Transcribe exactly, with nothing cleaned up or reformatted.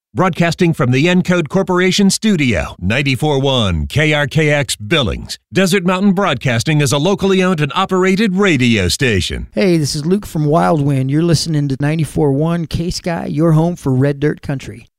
Broadcasting from the Encode Corporation studio, ninety-four point one K R K X Billings. Desert Mountain Broadcasting is a locally owned and operated radio station. Hey, this is Luke from Wild Wind. You're listening to ninety-four point one K-Sky, your home for Red Dirt Country.